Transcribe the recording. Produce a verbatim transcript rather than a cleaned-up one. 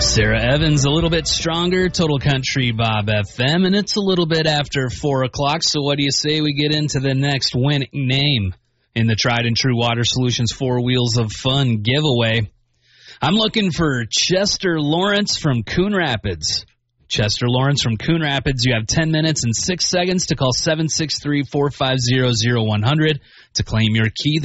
Sarah Evans, a little bit stronger, Total Country Bob F M, and it's a little bit after four o'clock, so what do you say we get into the next winning name in the Tried and True Water Solutions Four Wheels of Fun giveaway? I'm looking for Chester Lawrence from Coon Rapids. Chester Lawrence from Coon Rapids, you have ten minutes and six seconds to call seven six three, four five zero, zero one zero zero to claim your key.